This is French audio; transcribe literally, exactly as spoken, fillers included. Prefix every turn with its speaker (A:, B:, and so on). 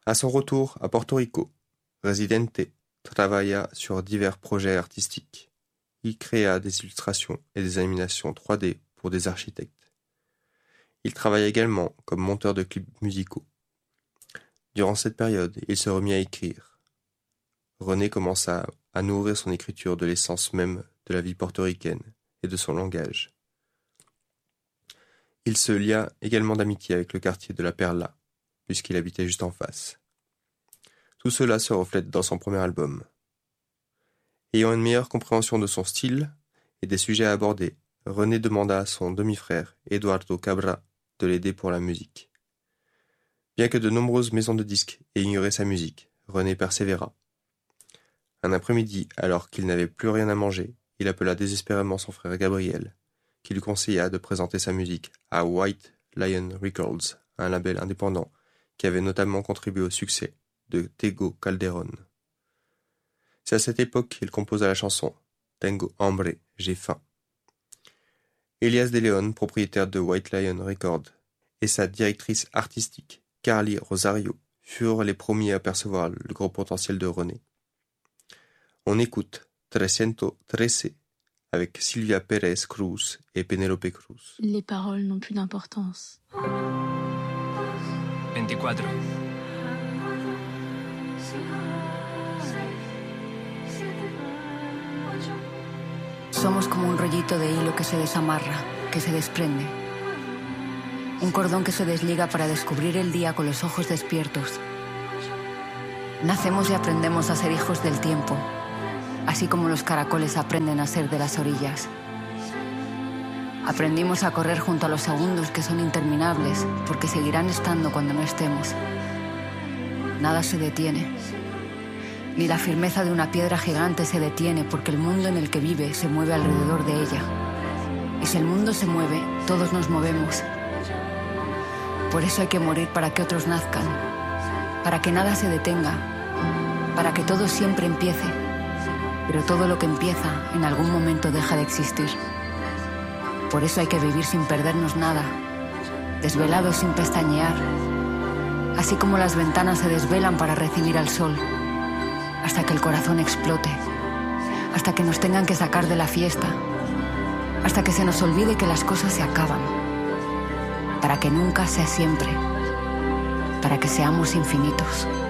A: À son retour à Porto Rico, Residente travailla sur divers projets artistiques. Il créa des illustrations et des animations trois D pour des architectes. Il travailla également comme monteur de clips musicaux. Durant cette période, il se remit à écrire. René commença à nourrir son écriture de l'essence même de la vie portoricaine et de son langage. Il se lia également d'amitié avec le quartier de la Perla, puisqu'il habitait juste en face. Tout cela se reflète dans son premier album. Ayant une meilleure compréhension de son style et des sujets à aborder, René demanda à son demi-frère, Eduardo Cabra, de l'aider pour la musique. Bien que de nombreuses maisons de disques aient ignoré sa musique, René persévéra. Un après-midi, alors qu'il n'avait plus rien à manger, il appela désespérément son frère Gabriel, qui lui conseilla de présenter sa musique à White Lion Records, un label indépendant qui avait notamment contribué au succès de Tego Calderón. C'est à cette époque qu'il composa la chanson « Tengo hambre, j'ai faim ». Elias de León, propriétaire de White Lion Records, et sa directrice artistique, Carly Rosario, furent les premiers à percevoir le gros potentiel de René. On écoute trescientos trece avec Silvia Pérez Cruz et Penélope Cruz.
B: Les paroles n'ont plus d'importance.
C: veinticuatro.
D: Somos como un rollito de hilo que se desamarra, que se desprende. Un cordón que se desliga para descubrir el día con los ojos despiertos. Nacemos y aprendemos a ser hijos del tiempo, así como los caracoles aprenden a ser de las orillas. Aprendimos a correr junto a los segundos que son interminables, porque seguirán estando cuando no estemos. Nada se detiene. Ni la firmeza de una piedra gigante se detiene, porque el mundo en el que vive se mueve alrededor de ella. Y si el mundo se mueve, todos nos movemos. Por eso hay que morir para que otros nazcan, para que nada se detenga, para que todo siempre empiece. Pero todo lo que empieza en algún momento deja de existir. Por eso hay que vivir sin perdernos nada, desvelados sin pestañear, así como las ventanas se desvelan para recibir al sol, hasta que el corazón explote, hasta que nos tengan que sacar de la fiesta, hasta que se nos olvide que las cosas se acaban, para que nunca sea siempre, para que seamos infinitos.